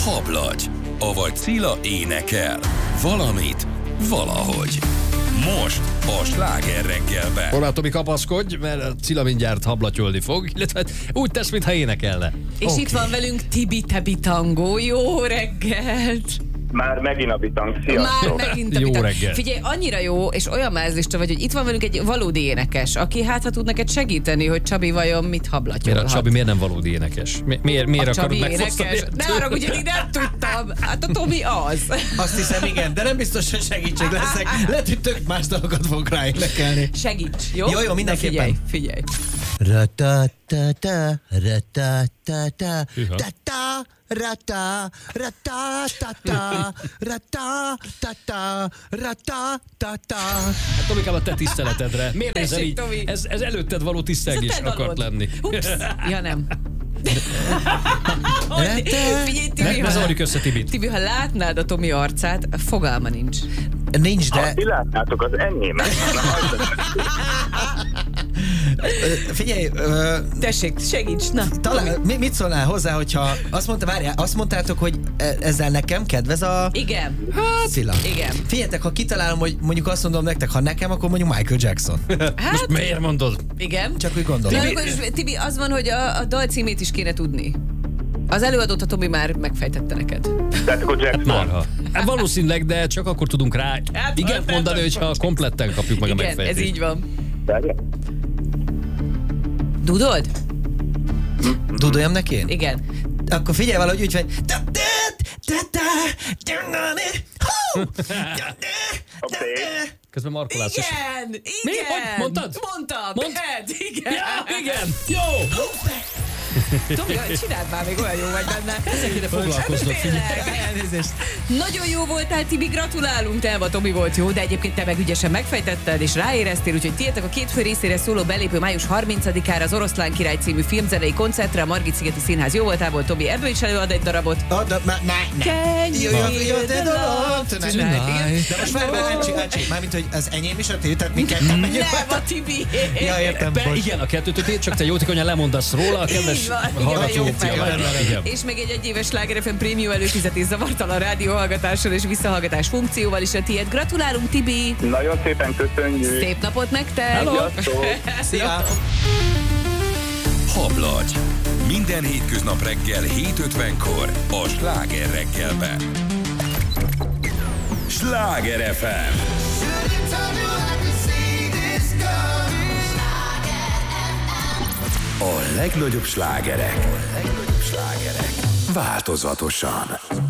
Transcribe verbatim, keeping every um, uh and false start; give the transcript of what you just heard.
Hablagy, avagy Cilla énekel. Valamit, valahogy. Most a Sláger reggelben. Horváth Tomi, kapaszkodj, mert Cilla mindjárt hablatyolni fog, illetve úgy tesz, mintha énekelne. És okay. Itt van velünk Tibi Tebi Tangó. Jó reggelt! Már megint a bitang, sziasztok! Már megint a Jó bitang. reggel. Figyelj, annyira jó, és olyan mázlista vagy, hogy itt van velünk egy valódi énekes, aki hát ha tud neked segíteni, hogy Csabi vajon mit hablatyolhat. Miért, Csabi miért nem valódi énekes? Mi, miért miért A akarod Csabi megfosztani? énekes? Ne arra, hogy én nem tudtam. Hát a Tomi az. Azt hiszem, igen, de nem biztos, hogy segítség leszek. Lehet, hogy tök más dolgokat fogok ráénekelni. Segíts, jó? Jó, jó, mindenképpen. Na figyelj, figyelj. Ratatata, ratatata, Hűha. tata, rata, ratatata, ratatata, ratatata. Hát Tomikám, a te tiszteletedre. Miért Tessék, nézel így? Tomi. Ez, ez előtted való tisztelgés Ez a te akart dalod. lenni. Ups. Ja, nem. Rata- Figyelj, Tibi, Ne ha, zavarjuk össze Tibit. Tibi, ha látnád a Tomi arcát, fogalma nincs. Nincs, Ha de ti látnátok az enyémet, figyelj, ö, Tessék, segíts, na. talán, mi, mit szólnál hozzá, hogyha azt mondta, várjál, azt mondtátok, hogy e- ezzel nekem kedvez a Igen. Szila. Igen. Figyeljetek, ha kitalálom, hogy mondjuk azt mondom nektek, ha nekem, akkor mondjuk Michael Jackson. Hát, Miért mondod? igen. Csak úgy gondolom. Na, akkor is, Tibi, az van, hogy a, a dal címét is kéne tudni. Az előadót a Tomi már megfejtette neked. tehát akkor Jackson. Marha. Hát valószínűleg, de csak akkor tudunk rá Hát, igen hát, mondani, hát, hogyha hát, kompletten kapjuk meg a Igen, ez megfejtést. így van. Várjál. Dudod? Dudoljam neki én? Igen. Akkor figyelj valahogy úgy, hogy... Oké. Közben markolás is. Igen, igen. Mi? Hogy? Mondtad? Mondtam. Mond? Ed, igen. Ja, igen! Jó! Tomi, csináld már, még olyan jó vagy benne. Ezzel kéne foglalkoznod, figyelj. Elnézést. Nagyon jó voltál, Tibi, gratulálunk, te a Tomi volt jó, de egyébként te meg ügyesen megfejtetted és ráéreztél, úgyhogy tietek a két fő részére szóló belépő május harmincadikára az Oroszlán király című filmzenei koncertre a Margit-szigeti Színház jó voltából. Tomi ebből is előad egy darabot. Oh, de, ne, ne, Can Jó, you jó, feel jó, the de love tonight. tonight? Igen. De most várj, várj, Ancsi, Ancsi, mármint, hogy az enyém is a tiéd, tehát mi ketten megyünk. Nem, a Tibi. Ja, értem, Be, bocs. igen, a kettőtötét, csak te jótékonyan lemondasz róla, a kedves Így van, igen, hallgató jó opció. fej vagy. Igen. És még egy egyéves Sláger ef em prémium előfizetés zavartalan rádióhallgatással és visszahallgatás funkcióval is a tiéd. Gratulálunk, Tibi! Nagyon szépen köszönjük. Szép napot nektek! Hello. Sziasztok. Szia! Hablagy. Minden hétköznap reggel hét ötvenkor a Sláger reggelben. Sláger ef em. A legnagyobb slágerek. A legnagyobb slágerek. Változatosan.